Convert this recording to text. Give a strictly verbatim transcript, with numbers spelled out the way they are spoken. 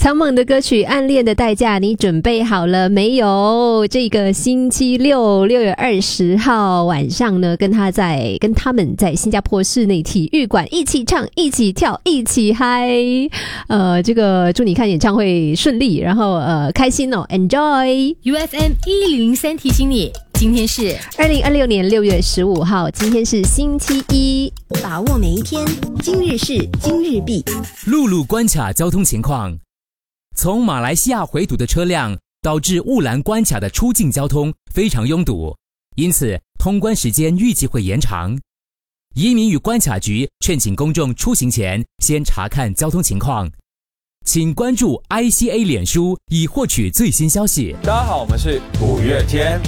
苍猛的歌曲《暗恋的代价》，你准备好了没有？这个星期六六月二十号晚上呢，跟他在跟他们在新加坡室内体育馆一起唱、一起跳、一起嗨。呃，这个祝你看演唱会顺利，然后呃开心哦 ，enjoy。 U F M 一零零三提醒你，今天是二零二六年六月十五号，今天是星期一， 把握每一天，今日事今日毕。 陆路关卡交通情况。从马来西亚回堵的车辆导致雾兰关卡的出境交通非常拥堵，因此通关时间预计会延长。移民与关卡局劝请公众出行前先查看交通情况。请关注 I C A 脸书以获取最新消息。 大家好，我们是五月天。